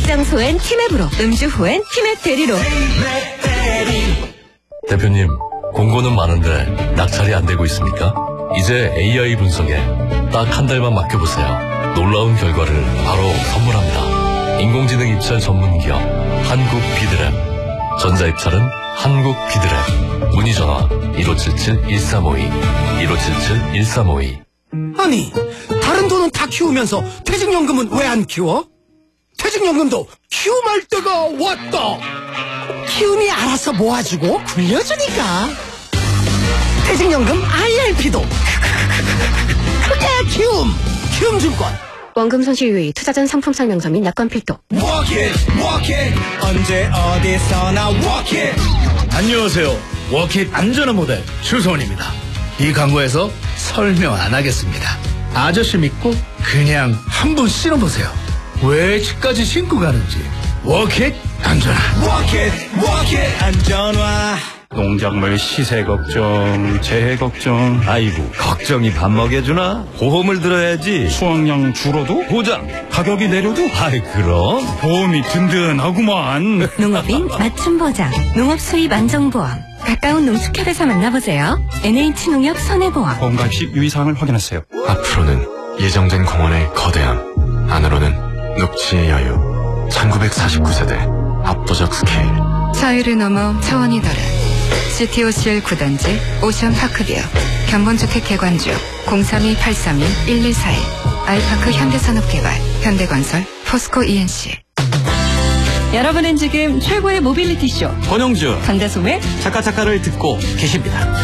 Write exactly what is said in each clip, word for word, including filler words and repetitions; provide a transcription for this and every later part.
장소엔 티맵으로, 음주 후엔 티맵 대리로. 대표님, 공고는 많은데 낙찰이 안 되고 있습니까? 이제 에이아이 분석에 딱 한 달만 맡겨보세요. 놀라운 결과를 바로 선물합니다. 인공지능 입찰 전문기업 한국 비드랩. 전자입찰은 한국 비드랩. 문의전화 일오칠칠 일삼오이 일오칠칠 일삼오이. 아니, 다른 돈은 다 키우면서 퇴직연금은 왜 안 키워? 퇴직연금도 키움할 때가 왔다. 키움이 알아서 모아주고 굴려주니까. 퇴직연금 아이알피도 그게 키움. 키움증권. 원금 손실 유의, 투자전 상품 설명서 및 약관 필도. Walk it, walk it. 언제 어디서나 walk it. 안녕하세요. 워킷 안전한 모델 추소원입니다. 이 광고에서 설명 안 하겠습니다. 아저씨 믿고 그냥 한번 신어보세요. 왜 집까지 신고 가는지. 워킷 안전한. Walk it, walk it. 안전화. 농작물 시세 걱정, 재해 걱정. 아이고, 걱정이 밥 먹여주나? 보험을 들어야지. 수확량 줄어도? 보장. 가격이 내려도? 아이, 그럼. 보험이 든든하구만. 농업인 맞춤 보장, 농업 수입 안정보험. 가까운 농축협에서 만나보세요. 엔에이치농협 손해보험. 보험 가입 시 유의사항을 확인하세요. 앞으로는 예정된 공원의 거대함, 안으로는 녹지의 여유. 천구백사십구 세대 압도적 스케일. 차이를 넘어 차원이 다른 씨티오씨엘 구 단지 오션파크뷰. 견본주택 개관주 공삼이 팔삼이 일일사일. 아이파크 현대산업개발 현대건설 포스코 이엔씨. 여러분은 지금 최고의 모빌리티 쇼 권영주 강다솜의 차카차카를 듣고 계십니다.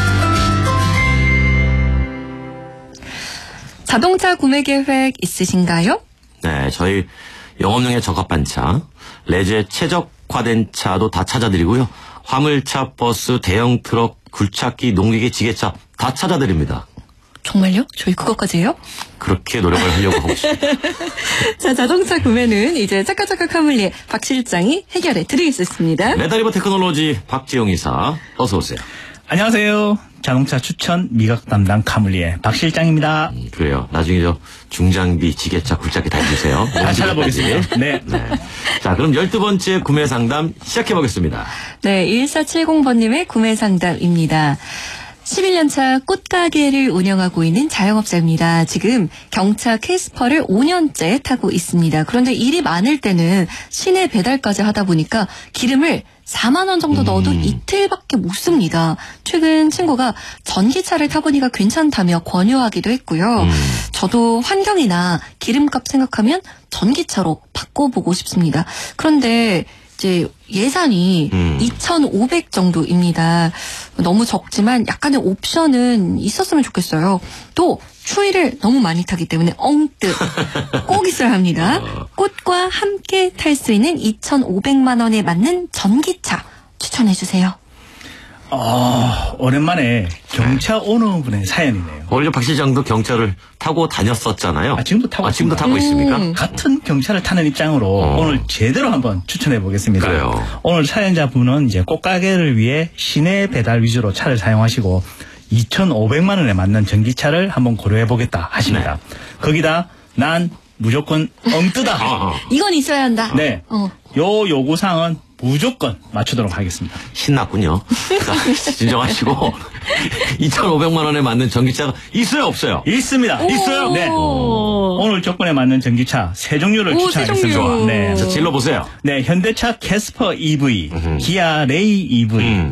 자동차 구매 계획 있으신가요? 네, 저희 영업용의 적합한 차, 레제 최적화된 차도 다 찾아드리고요. 화물차, 버스, 대형 트럭, 굴착기, 농기계, 지게차 다 찾아드립니다. 정말요? 저희 그것까지 해요? 그렇게 노력을 하려고 하고 있습니다. 자, 자동차 구매는 이제 차카차카 카물리의 박 실장이 해결해 드리겠습니다. 레다리버 테크놀로지 박지영 이사, 어서 오세요. 안녕하세요. 자동차 추천 미각 담당 카물리의 박 실장입니다. 음, 그래요. 나중에 저 중장비, 지게차, 굴착기 다 해주세요. 다 찾아보겠습니다. 네. 네. 자, 그럼 열두 번째 구매 상담 시작해보겠습니다. 네, 일사칠공 번님의 구매 상담입니다. 십일 년 차 꽃가게를 운영하고 있는 자영업자입니다. 지금 경차 캐스퍼를 오 년째 타고 있습니다. 그런데 일이 많을 때는 시내 배달까지 하다 보니까 기름을 사만 원 정도 넣어도 음. 이틀밖에 못 씁니다. 최근 친구가 전기차를 타보니까 괜찮다며 권유하기도 했고요. 음. 저도 환경이나 기름값 생각하면 전기차로 바꿔보고 싶습니다. 그런데 이제 예산이 음. 이천오백 정도입니다. 너무 적지만 약간의 옵션은 있었으면 좋겠어요. 또 추위를 너무 많이 타기 때문에 엉뜨 꼭 있어야 합니다. 꽃과 함께 탈 수 있는 이천오백만 원에 맞는 전기차 추천해 주세요. 어, 오랜만에 경차 오너분의 사연이네요. 원래 박 실장도 경차를 타고 다녔었잖아요. 아, 지금도 타고 아, 지금도 있습니다. 타고 있습니까? 음. 같은 경차를 타는 입장으로 어. 오늘 제대로 한번 추천해 보겠습니다. 그래요. 오늘 사연자분은 이제 꽃가게를 위해 시내 배달 위주로 차를 사용하시고 이천오백만 원에 맞는 전기차를 한번 고려해 보겠다 하십니다. 네. 거기다 난 무조건 엉뜨다. 어, 어. 이건 있어야 한다. 네. 어. 요 요구사항은 무조건 맞추도록 하겠습니다. 신났군요. 자, 진정하시고 이천오백만 원에 맞는 전기차가 있어요, 없어요? 있습니다. 있어요? 네. 오늘 조건에 맞는 전기차 세 종류를 오, 추천하겠습니다. 세 종류. 네. 자, 질러 보세요. 네, 현대차 캐스퍼 이브이, 음흠. 기아 레이 이브이, 음.